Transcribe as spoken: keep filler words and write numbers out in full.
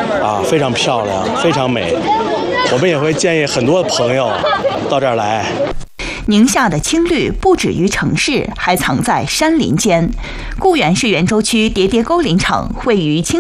啊，非常漂亮，非常美。我们也会建议很多朋友到这儿来。 宁夏的青绿不止于城市，还藏在山林间。固原市圆洲区叠叠沟林场位于青